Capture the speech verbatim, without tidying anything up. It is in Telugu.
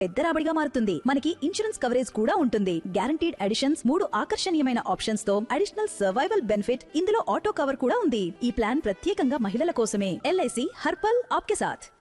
పెద్ద రాబడిగా మారుతుంది. మనకి ఇన్సూరెన్స్ కవరేజ్ కూడా ఉంటుంది. గ్యారంటీడ్ అడిషన్స్, మూడు ఆకర్షణీయమైన ఆప్షన్స్ తో అడిషనల్ సర్వైవల్ బెనిఫిట్, ఇందులో ఆటో కవర్ కూడా ఉంది. ఈ ప్లాన్ ప్రత్యేకంగా మహిళల కోసమే. ఎల్ఐసి హర్పల్ ఆప్కే సాథ్.